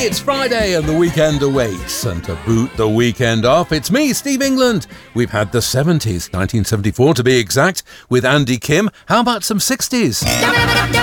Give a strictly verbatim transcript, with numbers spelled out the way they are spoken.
It's Friday and the weekend awaits, and to boot the weekend off, it's me, Steve England. We've had the seventies, nineteen seventy-four to be exact, with Andy Kim. How about some sixties?